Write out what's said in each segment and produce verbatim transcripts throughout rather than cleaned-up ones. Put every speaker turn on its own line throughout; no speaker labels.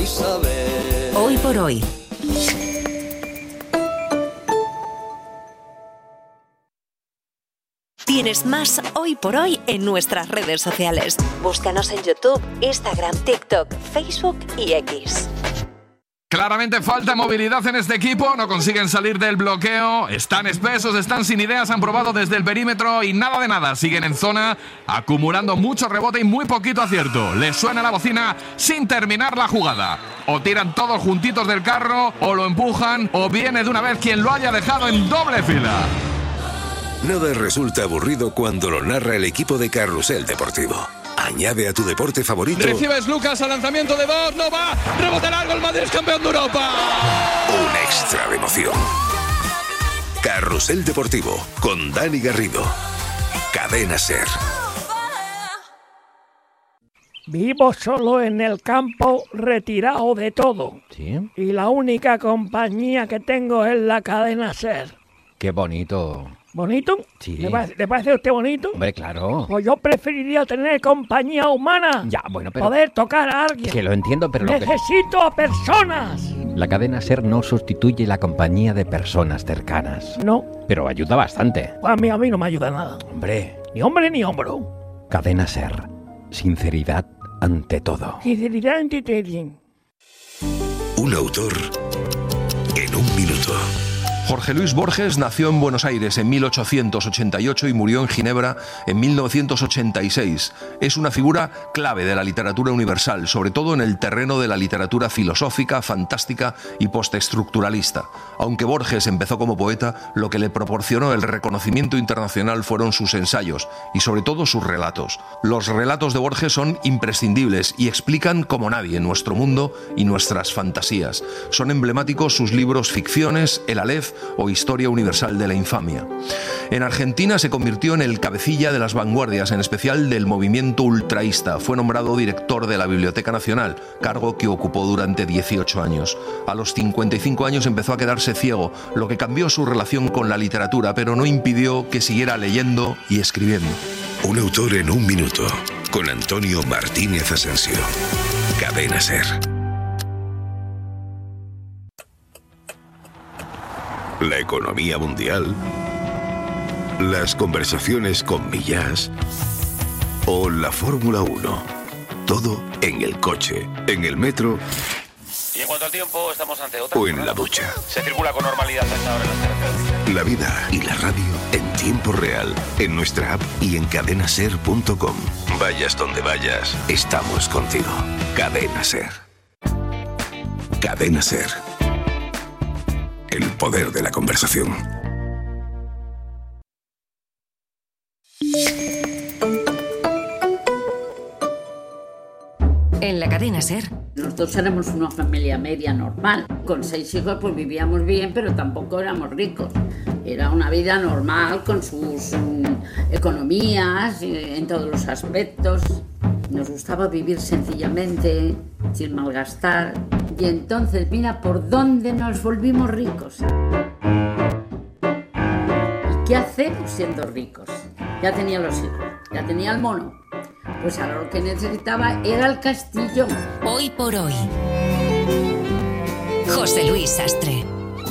saber.
Hoy por hoy. Tienes más Hoy por Hoy en nuestras redes sociales. Búscanos en YouTube, Instagram, TikTok, Facebook y X.
Claramente falta movilidad en este equipo, no consiguen salir del bloqueo, están espesos, están sin ideas, han probado desde el perímetro y nada de nada, siguen en zona, acumulando mucho rebote y muy poquito acierto. Les suena la bocina sin terminar la jugada. O tiran todos juntitos del carro, o lo empujan, o viene de una vez quien lo haya dejado en doble fila.
Nada resulta aburrido cuando lo narra el equipo de Carrusel Deportivo. Añade a tu deporte favorito.
Recibes Lucas al lanzamiento de dos, no va, rebote largo, el Madrid es campeón de Europa.
Un extra de emoción. Carrusel Deportivo con Dani Garrido. Cadena SER.
Vivo solo en el campo, retirado de todo.
¿Sí?
Y la única compañía que tengo es la cadena SER.
Qué bonito.
¿Bonito?
Sí.
¿Le, pa- ¿Le parece a usted bonito?
Hombre, claro.
Pues yo preferiría tener compañía humana.
Ya, bueno, pero...
Poder tocar a alguien.
Que lo entiendo, pero... Lo que...
Necesito a personas.
La cadena SER no sustituye la compañía de personas cercanas.
No.
Pero ayuda bastante.
A mí, a mí no me ayuda nada.
Hombre.
Ni hombre ni hombro.
Cadena SER. Sinceridad ante todo.
Sinceridad ante todo.
Un autor en un minuto.
Jorge Luis Borges nació en Buenos Aires en mil ochocientos ochenta y ocho y murió en Ginebra en mil novecientos ochenta y seis. Es una figura clave de la literatura universal, sobre todo en el terreno de la literatura filosófica, fantástica y postestructuralista. Aunque Borges empezó como poeta, lo que le proporcionó el reconocimiento internacional fueron sus ensayos y sobre todo sus relatos. Los relatos de Borges son imprescindibles y explican como nadie nuestro mundo y nuestras fantasías. Son emblemáticos sus libros Ficciones, El Aleph o Historia Universal de la Infamia. En Argentina se convirtió en el cabecilla de las vanguardias, en especial del movimiento ultraísta. Fue nombrado director de la Biblioteca Nacional, cargo que ocupó durante dieciocho años. A los cincuenta y cinco años empezó a quedarse ciego, lo que cambió su relación con la literatura, pero no impidió que siguiera leyendo y escribiendo.
Un autor en un minuto, con Antonio Martínez Asensio. Cadena SER. La economía mundial, las conversaciones con Millás o la Fórmula uno. Todo en el coche, en el metro
y en cuanto al tiempo estamos ante otra
o en la ducha.
Se circula con normalidad hasta ahora en las carreteras.
La vida y la radio en tiempo real, en nuestra app y en cadena ser punto com. Vayas donde vayas, estamos contigo. Cadena SER. Cadena SER. El poder de la conversación.
En la cadena SER.
Nosotros éramos una familia media normal. Con seis hijos pues vivíamos bien, pero tampoco éramos ricos. Era una vida normal con sus um, economías, eh, en todos los aspectos. Nos gustaba vivir sencillamente, sin malgastar. Y entonces, mira por dónde nos volvimos ricos. ¿Y qué hacemos siendo ricos? Ya tenía los hijos, ya tenía el mono. Pues ahora lo que necesitaba era el castillo.
Hoy por hoy. José Luis Sastre.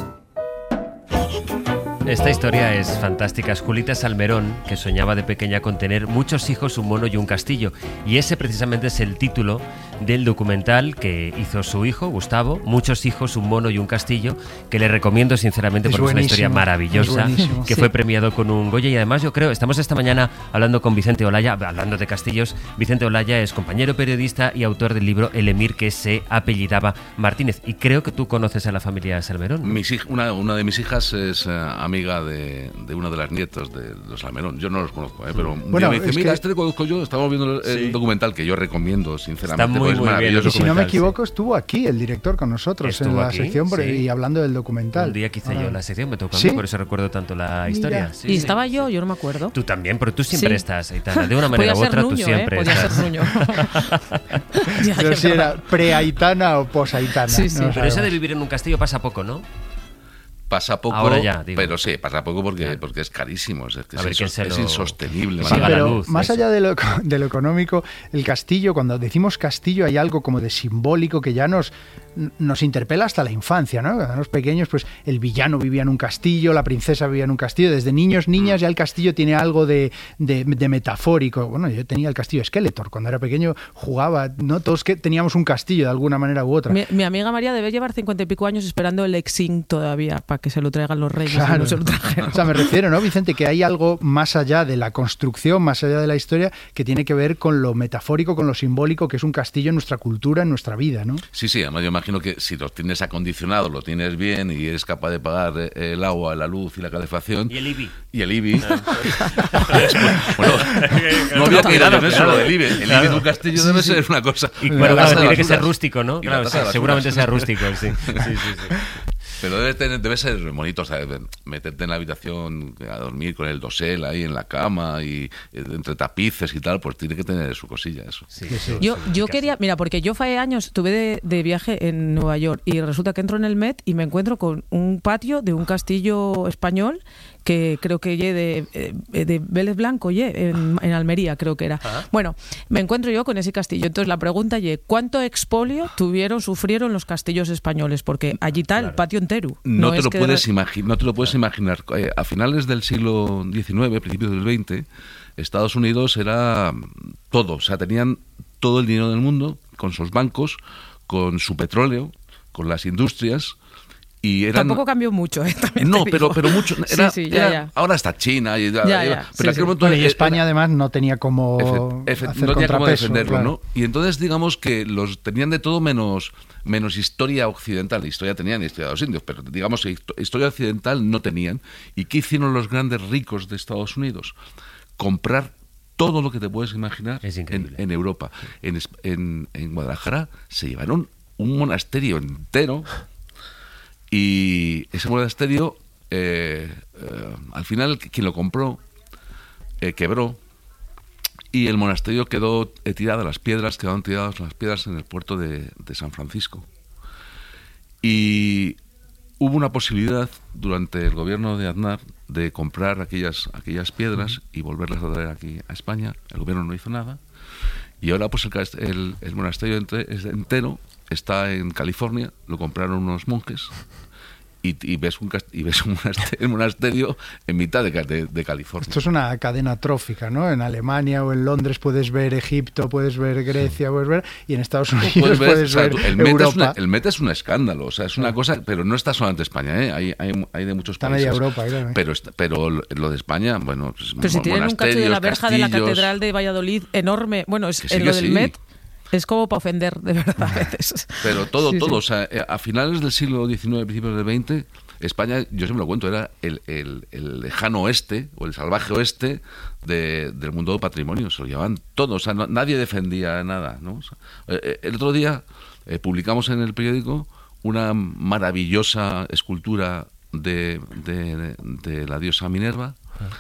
Esta historia es fantástica. Es Julita Salmerón, que soñaba de pequeña con tener muchos hijos, un mono y un castillo. Y ese precisamente es el título del documental que hizo su hijo, Gustavo, Muchos hijos, un mono y un castillo, que le recomiendo sinceramente porque es una historia maravillosa, que sí. Fue premiado con un Goya. Y además yo creo, estamos esta mañana hablando con Vicente Olaya, hablando de castillos. Vicente Olaya es compañero periodista y autor del libro El Emir, que se apellidaba Martínez. Y creo que tú conoces a la familia Salmerón, ¿no?
Mis hij- una, una de mis hijas es uh, amiga de, de uno de los nietos de los Salmerón. Yo no los conozco, ¿eh? Pero un
bueno,
día me dice, mira,
que...
este lo conozco yo. Estamos viendo el, el sí. documental que yo recomiendo, sinceramente.
Está muy,
pues
muy
es maravilloso.
Y si no me equivoco, estuvo aquí el director con nosotros
Estuvo
en la
aquí,
sección
sí.
y hablando del documental.
Un día que hice ah. yo la sección, me tocó a mí,
¿Sí?
por eso recuerdo tanto la historia. Sí,
y
sí,
estaba
sí.
yo, yo no me acuerdo.
Tú también, pero tú siempre
sí.
estás, Aitana. De una manera u otra,
Nuño,
tú siempre
¿eh?
estás.
Podía ser Nuño.
ya, Pero si era pre-Aitana o post-Aitana.
Sí, sí.
No
pero eso de vivir en un castillo pasa poco, ¿no?
Pasa poco,
ahora ya, digo.
pero sí, pasa poco porque, porque es carísimo, es, que
A ver,
es,
¿quién se
es
lo-
insostenible.
Sí,
Manuel.
la
Pero
luz,
más
eso.
allá de lo, de lo económico, el castillo, cuando decimos castillo hay algo como de simbólico que ya nos, nos interpela hasta la infancia, ¿no? Cuando éramos pequeños, pues el villano vivía en un castillo, la princesa vivía en un castillo. Desde niños, niñas, ya el castillo tiene algo de, de, de metafórico. Bueno, yo tenía el castillo Skeletor. Cuando era pequeño jugaba, ¿no? Todos que teníamos un castillo de alguna manera u otra.
Mi, mi amiga María debe llevar cincuenta y pico años esperando el Exing todavía para que se lo traigan los reyes.
Claro.
Y no se lo trajeron.
O sea, me refiero, ¿no, Vicente? Que hay algo más allá de la construcción, más allá de la historia, que tiene que ver con lo metafórico, con lo simbólico, que es un castillo en nuestra cultura, en nuestra vida, ¿no?
Sí, sí, además yo imagino que si lo tienes acondicionado, lo tienes bien y eres capaz de pagar eh, el agua, la luz y la calefacción.
Y el I B I.
Y el I B I. Bueno, no había caído en eso, lo del I B I. El I B I de un castillo debe ser una cosa.
Y bueno,
La
claro,
tasa de
tiene que
basuras.
ser rústico, ¿no?
Y la
Claro,
tasa de
sí, seguramente sea
basuras.
rústico, sí. Sí, sí, sí.
Pero debe, tener, debe ser bonito, o sea, meterte en la habitación a dormir con el dosel ahí en la cama y eh, entre tapices y tal, pues tiene que tener su cosilla eso.
Sí,
Yo, yo quería, mira, porque yo hace años estuve de, de viaje en Nueva York y resulta que entro en el Met y me encuentro con un patio de un castillo español que creo que ye de, eh, de Vélez Blanco, ye, en, en Almería creo que era.
Ajá.
Bueno, me encuentro yo con ese castillo. Entonces la pregunta ye, ¿cuánto expolio tuvieron, sufrieron los castillos españoles? Porque allí está el patio entero.
No,
No
te
es
lo
que
puedes
de-
imagi- no te lo puedes imaginar. Eh, a finales del siglo diecinueve, principios del veinte, Estados Unidos era todo. O sea, tenían todo el dinero del mundo, con sus bancos, con su petróleo, con las industrias. Y eran...
Tampoco cambió mucho, ¿eh? También
No,
te
pero,
digo.
pero mucho. Era,
sí, sí, ya,
era-
ya.
Ahora está China. Y,
Ya,
y-
ya,
pero
sí,
en aquel
sí.
momento
Bueno, y
era-
España además no tenía como
Efe- efe-
hacer
no tenía cómo
contrapeso,
defenderlo,
claro.
¿no? Y entonces digamos que los tenían de todo menos, menos historia occidental. Historia tenían, historia de los indios, pero digamos que histo- historia occidental no tenían. ¿Y qué hicieron los grandes ricos de Estados Unidos? Comprar todo lo que te puedes imaginar en, en Europa. En, Es- en, en Guadalajara se llevaron un monasterio entero y ese monasterio, eh, eh, al final, quien lo compró, eh, quebró. Y el monasterio quedó eh, tirado, las piedras, quedaron tiradas las piedras en el puerto de, de San Francisco. Y hubo una posibilidad durante el gobierno de Aznar de comprar aquellas, aquellas piedras y volverlas a traer aquí a España. El gobierno no hizo nada. Y ahora pues el, cast- el, el monasterio entre- es entero está en California, lo compraron unos monjes. Y, y ves un cast- y ves un monasterio, un monasterio en mitad de, Ca- de- de California.
Esto es una cadena trófica, ¿no? En Alemania o en Londres puedes ver Egipto, puedes ver Grecia, puedes ver... Y en Estados Unidos
Puedes ver,
puedes
o sea,
ver
tú- el, Met es
Europa.
una- el Met es un escándalo, o sea, es una cosa, pero no está solamente España, ¿eh? hay, hay, hay de muchos
Está
países.
media Europa, claro, ¿eh?
Pero, está- pero lo lo de España, bueno, pues,
Pero si
mo-
tienen un cacho de la
monasterios,
verja de la
castillos.
catedral de Valladolid enorme, bueno, es
Que sí,
en
que
lo del
sí.
Met es como para ofender, de verdad, a veces.
Pero todo,
Sí,
todo,
sí.
o sea, eh, a finales del siglo diecinueve, principios del veinte, España, yo siempre lo cuento, era el, el, el lejano oeste, o el salvaje oeste de- del mundo del patrimonio, se lo llevaban todo, o sea, no- nadie defendía nada, ¿no? O sea, eh, eh, el otro día eh, publicamos en el periódico una maravillosa escultura de, de, de la diosa Minerva,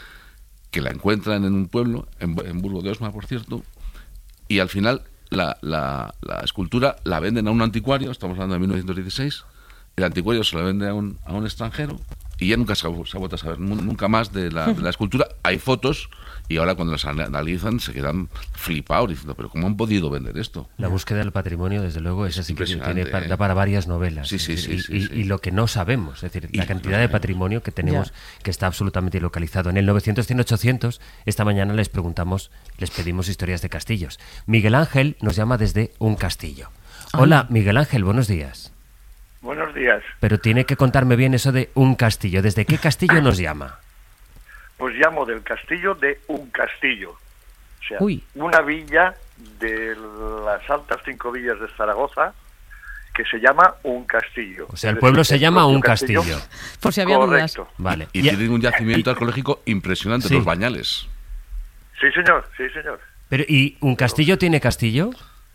que la encuentran en un pueblo, en, en Burgo de Osma, por cierto, y al final la, la, la escultura la venden a un anticuario, estamos hablando de mil novecientos dieciséis, el anticuario se la vende a un, a un extranjero y ya nunca se ha, se ha vuelto a saber nu- nunca más de la, de la escultura. Hay fotos y ahora cuando las analizan se quedan flipados diciendo, pero ¿cómo han podido vender esto?
La búsqueda del patrimonio, desde luego, es así que
impresionante,
tiene para,
¿eh?
da para varias novelas.
Sí,
Es
sí,
decir,
sí,
y,
sí,
y-
sí.
y lo que no sabemos, es decir,
Y
la
lo
cantidad
que
de
no
patrimonio que tenemos,
Ya.
que está absolutamente localizado. En el novecientos, cien, ochocientos, esta mañana les preguntamos, les pedimos historias de castillos. Miguel Ángel nos llama desde un castillo. Hola, Miguel Ángel, buenos días.
Buenos días.
Pero tiene que contarme bien eso de un castillo. ¿Desde qué castillo nos llama?
Pues llamo del castillo de un castillo. O sea,
Uy.
una villa de las altas cinco villas de Zaragoza que se llama un castillo.
O sea, el
Es
pueblo
decir,
se
el
llama
propio
un castillo.
Por si había dudas.
Correcto.
Vale.
Y tienen un yacimiento arqueológico impresionante,
Sí.
los Bañales.
Sí, señor, sí, señor.
Pero, ¿y un castillo tiene castillo?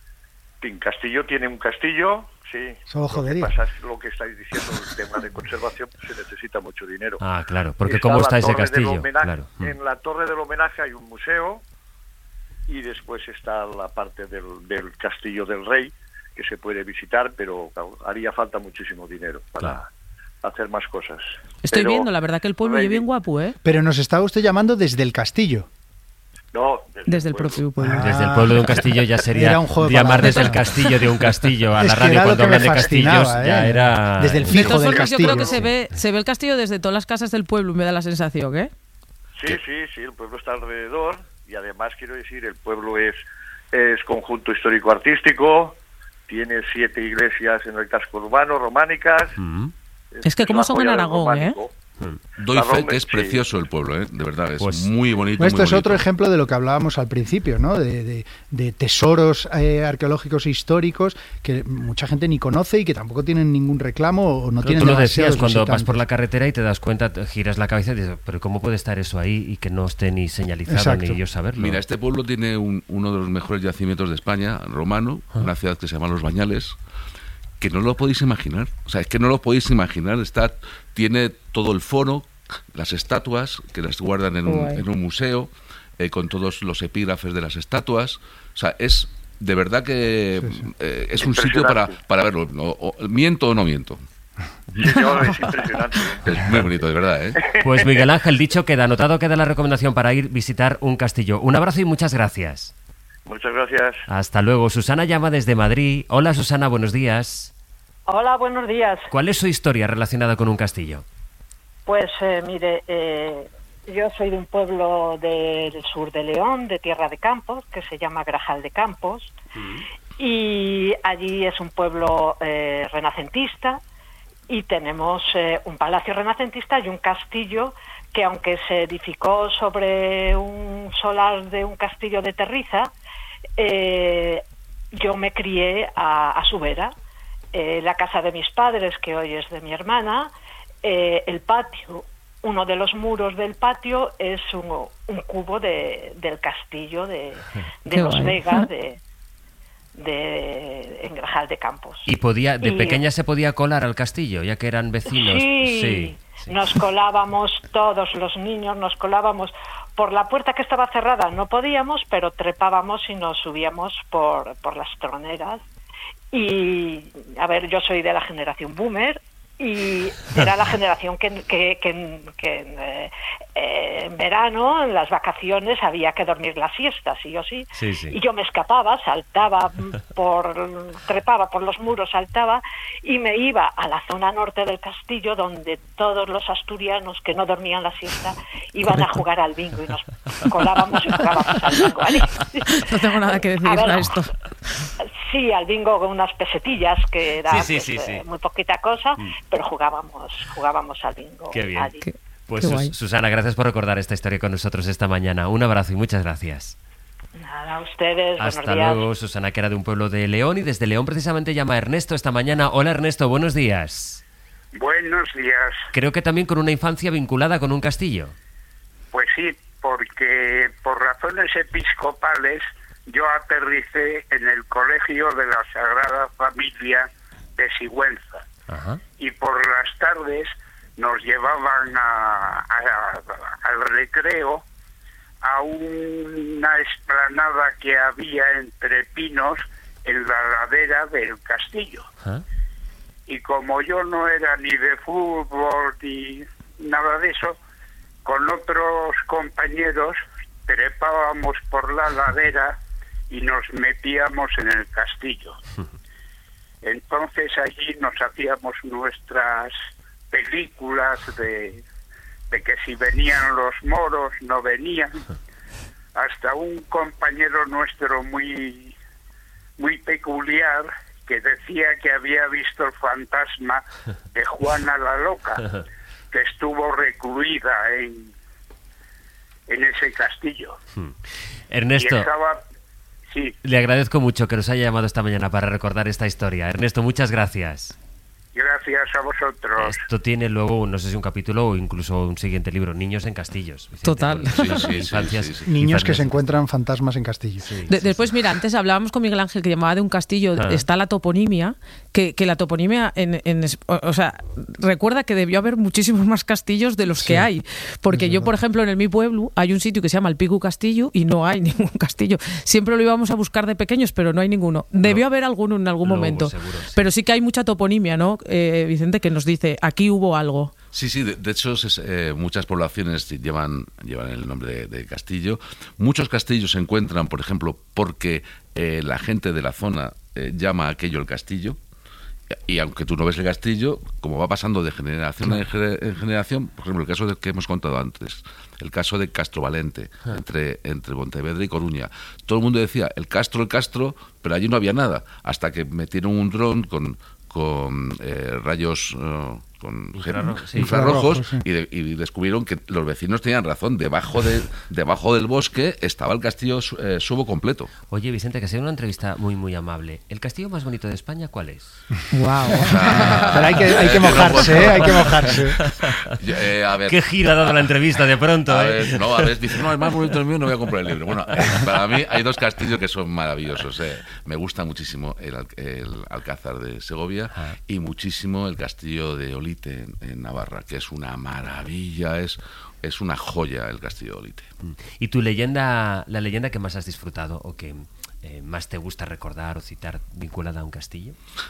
Un castillo tiene un castillo, sí.
Solo
Lo que
jodería.
pasa es lo que estáis diciendo, el tema de conservación, pues se necesita mucho dinero.
Ah, claro, porque
Está
¿cómo
la
está ese
torre del
castillo?
homenaje-
Claro. Mm.
En la torre del homenaje hay un museo y después está la parte del, del castillo del rey que se puede visitar, pero claro, haría falta muchísimo dinero para,
Claro.
hacer más cosas.
Estoy
Pero,
viendo, la verdad que el pueblo es bien guapo, ¿eh?
Pero nos estaba usted llamando desde el castillo.
No,
desde, desde el propio pueblo.
Ah, desde el pueblo de un castillo ya sería llamar desde el castillo de un castillo a
es
la radio cuando hablan de castillos
¿eh?
ya era...
Desde el fijo del castillo.
Yo creo que se ve, se ve el castillo desde todas las casas del pueblo, me da la sensación, ¿eh?
Sí, sí, sí, el pueblo está alrededor y además quiero decir, el pueblo es, es conjunto histórico-artístico, tiene siete iglesias en el casco urbano, románicas.
Mm.
Es, es que como son en Aragón, ¿eh?
Doy fe que es precioso el pueblo, ¿eh? De verdad, es pues, muy bonito.
Pues esto
muy
es
bonito.
otro ejemplo de lo que hablábamos al principio, ¿no? De, de, de tesoros eh, arqueológicos e históricos que mucha gente ni conoce y que tampoco tienen ningún reclamo o no
pero
tienen
tú lo decías cuando
visitantes.
vas por la carretera y te das cuenta, te giras la cabeza y dices, pero ¿cómo puede estar eso ahí y que no esté ni señalizado
Exacto.
ni yo saberlo?
Mira, este pueblo tiene un, uno de los mejores yacimientos de España, romano, ah. una ciudad que se llama Los Bañales, que no lo podéis imaginar. O sea, es que no lo podéis imaginar. Está, tiene todo el foro, las estatuas, que las guardan en un, en un museo, eh, con todos los epígrafes de las estatuas. O sea, es de verdad que sí, sí. Eh, es un sitio para, para verlo. O, o, ¿Miento o no miento?
No, es impresionante.
Es muy bonito, de verdad, ¿eh?
Pues Miguel Ángel, dicho queda, anotado queda la recomendación para ir visitar un castillo. Un abrazo y muchas gracias.
Muchas gracias.
Hasta luego. Susana llama desde Madrid. Hola, Susana, buenos días.
Hola, buenos días.
¿Cuál es su historia relacionada con un castillo?
Pues eh, mire, eh, yo soy de un pueblo del sur de León, de Tierra de Campos, que se llama Grajal de Campos, mm. y allí es un pueblo eh, renacentista, y tenemos eh, un palacio renacentista y un castillo que, aunque se edificó sobre un solar de un castillo de terriza, eh, yo me crié a, a su vera. Eh, la casa de mis padres, que hoy es de mi hermana, eh, el patio, uno de los muros del patio es un, un cubo de, del castillo de, de Los guay. Vegas, de, de en Grajal de Campos.
¿Y podía, de
y,
pequeña se podía colar al castillo, ya que eran vecinos?
Sí,
sí, sí,
nos colábamos todos los niños, nos colábamos por la puerta que estaba cerrada, no podíamos, pero trepábamos y nos subíamos por, por las troneras. Y, a ver, yo soy de la generación boomer y era la generación que, que, que, que eh, eh, en verano, en las vacaciones, había que dormir la siesta, sí o sí.
Sí, sí.
Y yo me escapaba, saltaba, por trepaba por los muros, saltaba y me iba a la zona norte del castillo, donde todos los asturianos que no dormían la siesta iban Correcto. a jugar al bingo y nos colábamos y jugábamos al bingo. ¿Vale?
No tengo nada que decir a, ver, a esto.
Sí, al bingo con unas pesetillas, que era
sí, sí,
pues,
sí, sí.
Eh, muy poquita cosa, mm. pero jugábamos jugábamos al bingo.
Qué bien.
Allí.
Qué, pues Qué Sus, Susana, gracias por recordar esta historia con nosotros esta mañana. Un abrazo y muchas gracias.
Nada, a ustedes.
Hasta luego, Susana, que era de un pueblo de León, y desde León precisamente llama a Ernesto esta mañana. Hola, Ernesto, buenos días.
Buenos días.
Creo que también con una infancia vinculada con un castillo.
Pues sí, porque por razones episcopales yo aterricé en el colegio de la Sagrada Familia de Sigüenza.
Ajá.
Y por las tardes nos llevaban a, a, a, al recreo a una explanada que había entre pinos en la ladera del castillo.
¿Ah?
Y como yo no era ni de fútbol ni nada de eso, con otros compañeros trepábamos por la ladera y nos metíamos en el castillo. Entonces allí nos hacíamos nuestras películas de, de que si venían los moros, no venían. Hasta un compañero nuestro muy, muy peculiar que decía que había visto el fantasma de Juana la Loca, que estuvo recluida en, en ese castillo.
Ernesto,
y estaba, sí.
le agradezco mucho que nos haya llamado esta mañana para recordar esta historia. Ernesto, muchas gracias.
Gracias a vosotros.
Esto tiene luego, no sé si un capítulo o incluso un siguiente libro, Niños en Castillos. Vicente,
Total.
Sí,
sí,
infancias,
sí, sí,
sí. Niños
infancias.
que se encuentran fantasmas en castillos.
Sí,
de,
sí,
después,
sí.
mira, antes hablábamos con Miguel Ángel que llamaba de un castillo,
ah.
está la toponimia, que, que la toponimia, en, en, o, o sea, recuerda que debió haber muchísimos más castillos de los sí. que hay. Porque yo, por ejemplo, en mi pueblo hay un sitio que se llama el Pico Castillo y no hay ningún castillo. Siempre lo íbamos a buscar de pequeños, pero no hay ninguno. Debió no. haber alguno en algún
Luego,
momento.
seguro, sí.
Pero sí que hay mucha toponimia, ¿no? Eh, eh, Vicente, que nos dice, aquí hubo algo.
Sí, sí, de, de hecho es, eh, muchas poblaciones llevan, llevan el nombre de, de castillo. Muchos castillos se encuentran, por ejemplo, porque eh, la gente de la zona eh, llama a aquello el castillo. Y aunque tú no ves el castillo, como va pasando de generación en generación, por ejemplo, el caso del que hemos contado antes, el caso de Castrovalente, ah. entre, entre Pontevedra y Coruña. Todo el mundo decía, el Castro, el Castro, pero allí no había nada, hasta que metieron un dron con, con eh, rayos... Uh, con infrarrojos, sí. infrarrojos sí. y, de, y descubrieron que los vecinos tenían razón. Debajo de debajo del bosque estaba el castillo eh, subo completo.
Oye, Vicente, que ha sido una entrevista muy, muy amable. ¿El castillo más bonito de España cuál es?
¡Wow!
Ah, pero hay que, hay que mojarse, ¿eh? Hay que mojarse.
Yo, eh, a ver,
¿qué gira ha dado la entrevista de pronto?
A
eh?
ver, no, a ver, dice, no, el más bonito del mío, no voy a comprar el libro. Bueno, eh, para mí hay dos castillos que son maravillosos. Eh. Me gusta muchísimo el, el Alcázar de Segovia ah. y muchísimo el castillo de Olite en, en Navarra, que es una maravilla, es, es una joya el castillo de Olite.
¿Y tu leyenda, la leyenda que más has disfrutado o que eh, más te gusta recordar o citar vinculada a un castillo?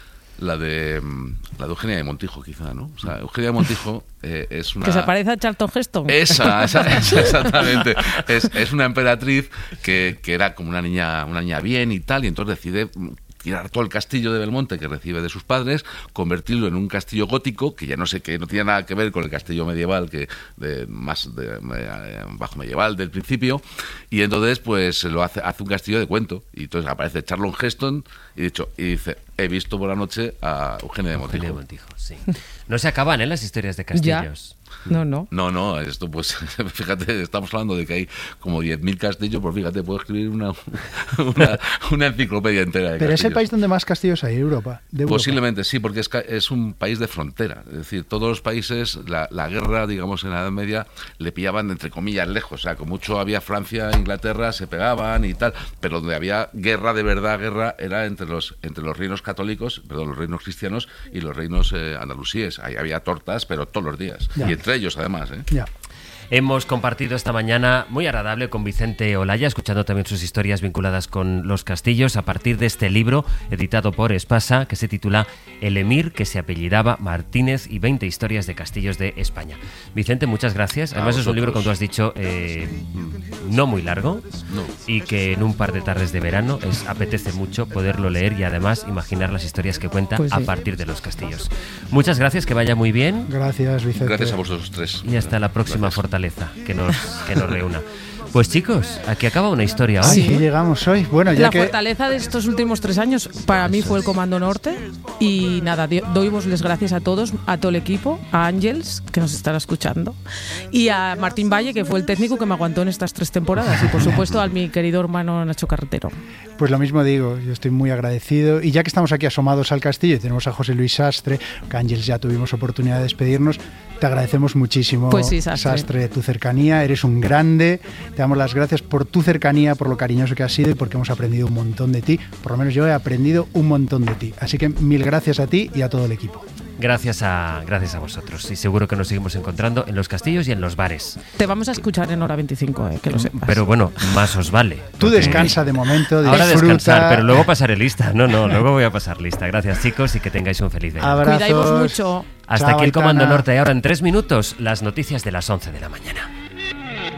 La de la de Eugenia de Montijo, quizá, ¿no? O sea, Eugenia de Montijo eh, es una...
Que se parece a Charlton Heston.
Esa, esa, esa exactamente. Es, es una emperatriz que, que era como una niña, una niña bien y tal, y entonces decide tirar todo el castillo de Belmonte que recibe de sus padres, convertirlo en un castillo gótico, que ya no sé, que no tiene nada que ver con el castillo medieval, que de, más de, de, bajo medieval del principio, y entonces pues lo hace, hace un castillo de cuento, y entonces aparece Charlton Heston y, dicho, y dice, he visto por la noche a Eugenia de Montijo.
Eugenia de Montijo, sí. No se acaban, ¿eh?, las historias de castillos.
Ya. No, no.
No, no, esto pues, fíjate, estamos hablando de que hay como diez mil castillos, pues fíjate, puedo escribir una, una, una enciclopedia entera de
Pero
castillos.
es el país donde más castillos hay, Europa. De Europa.
Posiblemente sí, porque es, es un país de frontera. Es decir, todos los países, la, la guerra, digamos, en la Edad Media, le pillaban, entre comillas, lejos. O sea, con mucho había Francia, Inglaterra, se pegaban y tal, pero donde había guerra de verdad, guerra, era entre los, entre los reinos católicos, perdón, los reinos cristianos y los reinos eh, andalusíes. Ahí había tortas, pero todos los días. Ya. Y entre ellos, además, ¿eh?
Ya.
Hemos compartido esta mañana muy agradable con Vicente Olaya, escuchando también sus historias vinculadas con los castillos a partir de este libro editado por Espasa que se titula El emir que se apellidaba Martínez y veinte historias de castillos de España. Vicente, muchas gracias. Además es un libro, como tú has dicho, eh, no muy largo
no.
y que en un par de tardes de verano es, apetece mucho poderlo leer y además imaginar las historias que cuenta pues sí. a partir de los castillos. Muchas gracias, que vaya muy bien.
Gracias, Vicente.
Gracias a vosotros tres.
Y hasta la próxima gracias. fortaleza que nos, que nos reúna. Pues chicos, aquí acaba una historia hoy.
Sí, llegamos hoy. Bueno, ya
la
que...
fortaleza de estos últimos tres años para mí fue el Comando Norte y nada, doy las gracias a todos, a todo el equipo, a Ángels, que nos estará escuchando, y a Martín Valle, que fue el técnico que me aguantó en estas tres temporadas, y por supuesto a mi querido hermano Nacho Carretero.
Pues lo mismo digo, yo estoy muy agradecido, y ya que estamos aquí asomados al castillo y tenemos a José Luis Sastre, que Ángels ya tuvimos oportunidad de despedirnos, te agradecemos muchísimo,
pues sí, Sastre.
Sastre, tu cercanía, eres un grande, te damos las gracias por tu cercanía, por lo cariñoso que has sido y porque hemos aprendido un montón de ti, por lo menos yo he aprendido un montón de ti, así que mil gracias a ti y a todo el equipo.
Gracias a, gracias a vosotros y seguro que nos seguimos encontrando en los castillos y en los bares.
Te vamos a escuchar en hora veinticinco, eh, que lo sepas.
Pero bueno, más os vale.
Tú descansa de momento, disfruta.
Ahora descansar, pero luego pasaré lista. No, no, luego voy a pasar lista. Gracias chicos y que tengáis un feliz día.
Cuidaos mucho.
Hasta
Chao,
aquí el Comando
Aitana.
Norte. Ahora en tres minutos las noticias de las once de la mañana.